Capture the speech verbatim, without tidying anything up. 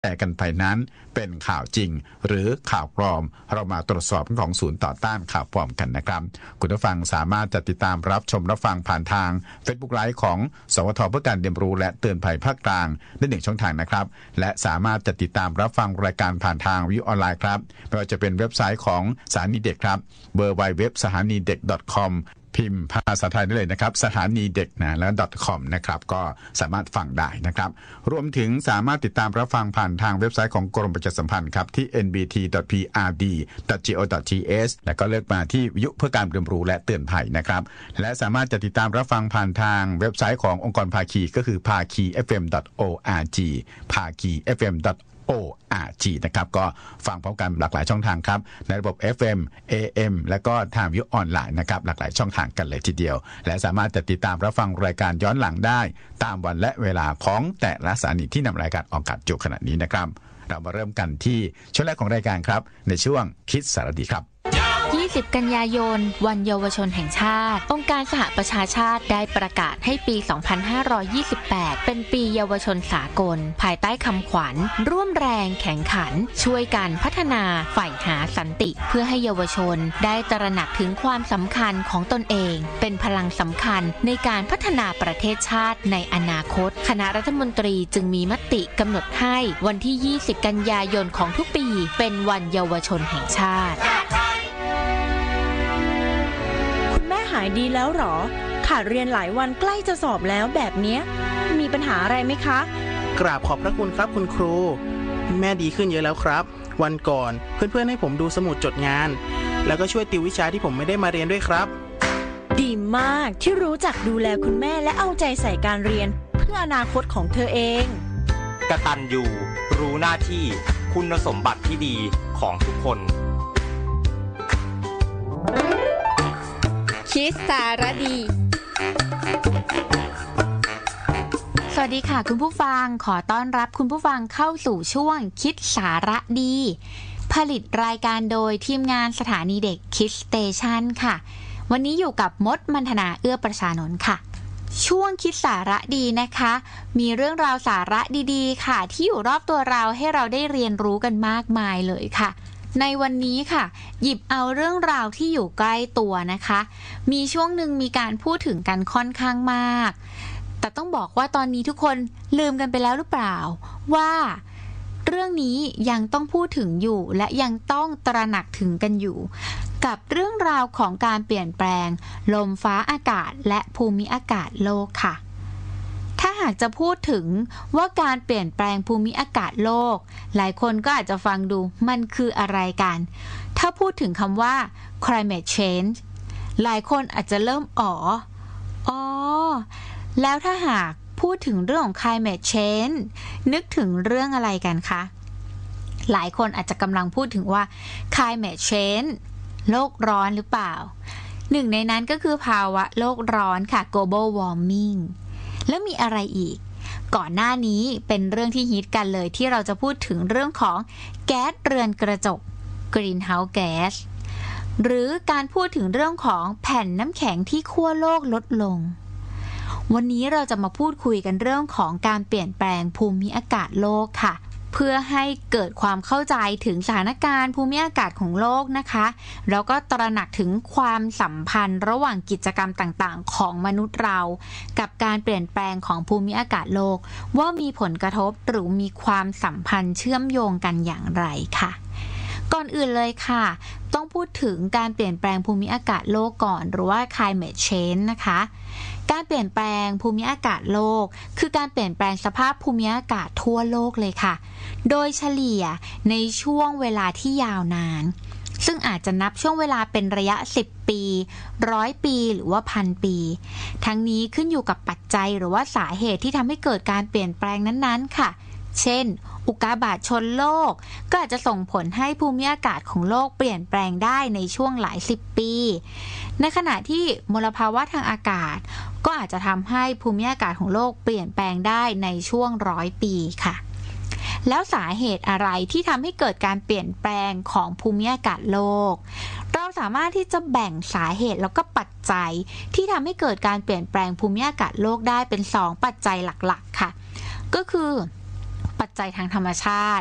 แต่กันไปนั้นเป็นข่าวจริงหรือข่าวปลอมเรามาตรวจสอบของศูนย์ต่อต้านข่าวปลอมกันนะครับคุณผู้ฟังสามารถจะติดตามรับชมรับฟังผ่านทาง Facebook Live ของสวทเพื่อการเรียนรู้และเตือนภัยภาคกลางได้หนึ่งช่องทางนะครับและสามารถจะติดตามรับฟังรายการผ่านทางวิทยุออนไลน์ครับไม่ว่าจะเป็นเว็บไซต์ของสถานีเด็กครับ ดับเบิลยู ดับเบิลยู ดับเบิลยู ดอท สถานีเด็ก ดอท คอม พิมพ์ภาษาไทยได้เลยนะครับสถานีเด็กนะแล้ว .com นะครับก็สามารถฟังได้นะครับรวมถึงสามารถติดตามรับฟังผ่านทางเว็บไซต์ของกรมประชาสัมพันธ์ครับที่ เอ็น บี ที ดอท พี อาร์ ดี ดอท จี โอ ดอท ที เอช แล้วก็เลือกมาที่วิทยุเพื่อการเรียนรู้และเตือนภัยนะครับและสามารถจะติดตามรับฟังผ่านทางเว็บไซต์ขององค์กรภาคีก็คือ ภาคี เอฟ เอ็ม ดอท โอ อาร์ จี ภาคี เอฟ เอ็ม ดอท โอ อาร์ จี นะครับก็ฟังพร้อมกันหลากหลายช่องทางครับในระบบ เอฟ เอ็ม เอ เอ็ม และก็ทางวิทยุออนไลน์นะครับหลากหลายช่องทางกันเลยทีเดียวและสามารถจะติดตามรับฟังรายการย้อนหลังได้ตามวันและเวลาของแต่ละสถานีที่นำรายการออกอากาศอยู่ขณะนี้นะครับเรามาเริ่มกันที่ช่วงแรกของรายการครับในช่วงคิดสารดีครับยี่สิบ กันยายนวันเยาวชนแห่งชาติองค์การสหประชาชาติได้ประกาศให้ปี สองพันห้าร้อยยี่สิบแปด เป็นปีเยาวชนสากลภายใต้คำขวัญร่วมแรงแข่งขันช่วยกันพัฒนาใฝ่หาสันติเพื่อให้เยาวชนได้ตระหนักถึงความสำคัญของตนเองเป็นพลังสำคัญในการพัฒนาประเทศชาติในอนาคตคณะรัฐมนตรีจึงมีมติกำหนดให้วันที่ ยี่สิบ กันยายนของทุกปีเป็นวันเยาวชนแห่งชาติหายดีแล้วหรอขาดเรียนหลายวันใกล้จะสอบแล้วแบบเนี้ยมีปัญหาอะไรไหมคะกราบขอบพระคุณครับคุณครูแม่ดีขึ้นเยอะแล้วครับวันก่อนเพื่อนๆให้ผมดูสมุดจดงานแล้วก็ช่วยติววิชาที่ผมไม่ได้มาเรียนด้วยครับดีมากที่รู้จักดูแลคุณแม่และเอาใจใส่การเรียนเพื่ออนาคตของเธอเองกตัญญูรู้หน้าที่คุณสมบัติที่ดีของทุกคนคิดสารดีสวัสดีค่ะคุณผู้ฟังขอต้อนรับคุณผู้ฟังเข้าสู่ช่วงคิดสาระดีผลิตรายการโดยทีมงานสถานีเด็กคิดสเตชันค่ะวันนี้อยู่กับมดมัณฑนาเอื้อประชานนท์ค่ะช่วงคิดสาระดีนะคะมีเรื่องราวสาระดีๆค่ะที่อยู่รอบตัวเราให้เราได้เรียนรู้กันมากมายเลยค่ะในวันนี้ค่ะหยิบเอาเรื่องราวที่อยู่ใกล้ตัวนะคะมีช่วงหนึ่งมีการพูดถึงกันค่อนข้างมากแต่ต้องบอกว่าตอนนี้ทุกคนลืมกันไปแล้วหรือเปล่าว่าเรื่องนี้ยังต้องพูดถึงอยู่และยังต้องตระหนักถึงกันอยู่กับเรื่องราวของการเปลี่ยนแปลงลมฟ้าอากาศและภูมิอากาศโลกค่ะถ้าหากจะพูดถึงว่าการเปลี่ยนแปลงภูมิอากาศโลกหลายคนก็อาจจะฟังดูมันคืออะไรกันถ้าพูดถึงคำว่า climate change หลายคนอาจจะเริ่มอ๋ออ๋อแล้วถ้าหากพูดถึงเรื่องของ climate change นึกถึงเรื่องอะไรกันคะหลายคนอาจจะกำลังพูดถึงว่า climate change โลกร้อนหรือเปล่าหนึ่งในนั้นก็คือภาวะโลกร้อนค่ะ global warmingแล้วมีอะไรอีกก่อนหน้านี้เป็นเรื่องที่ฮิตกันเลยที่เราจะพูดถึงเรื่องของแก๊สเรือนกระจก Greenhouse Gas หรือการพูดถึงเรื่องของแผ่นน้ำแข็งที่ขั้วโลกลดลงวันนี้เราจะมาพูดคุยกันเรื่องของการเปลี่ยนแปลงภูมิอากาศโลกค่ะเพื่อให้เกิดความเข้าใจถึงสถานการณ์ภูมิอากาศของโลกนะคะแล้วก็ตระหนักถึงความสัมพันธ์ระหว่างกิจกรรมต่างๆของมนุษย์เรากับการเปลี่ยนแปลงของภูมิอากาศโลกว่ามีผลกระทบหรือมีความสัมพันธ์เชื่อมโยงกันอย่างไรค่ะก่อนอื่นเลยค่ะต้องพูดถึงการเปลี่ยนแปลงภูมิอากาศโลกก่อนหรือว่า climate change นะคะการเปลี่ยนแปลงภูมิอากาศโลกคือการเปลี่ยนแปลงสภาพภูมิอากาศทั่วโลกเลยค่ะโดยเฉลี่ยในช่วงเวลาที่ยาวนานซึ่งอาจจะนับช่วงเวลาเป็นระยะสิบปีร้อยปีหรือว่าพันปีทั้งนี้ขึ้นอยู่กับปัจจัยหรือว่าสาเหตุที่ทำให้เกิดการเปลี่ยนแปลงนั้นๆค่ะเช่นอุกกาบาตชนโลกก็อาจจะส่งผลให้ภูมิอากาศของโลกเปลี่ยนแปลงได้ในช่วงหลายสิบปีในขณะที่มลภาวะทางอากาศก็อาจจะทำให้ภูมิอากาศของโลกเปลี่ยนแปลงได้ในช่วงร้อยปีค่ะแล้วสาเหตุอะไรที่ทำให้เกิดการเปลี่ยนแปลงของภูมิอากาศโลกเราสามารถที่จะแบ่งสาเหตุแล้วก็ปัจจัยที่ทำให้เกิดการเปลี่ยนแปลงภูมิอากาศโลกได้เป็นสองปัจจัยหลักๆค่ะก็คือปัจจัยทางธรรมชาติ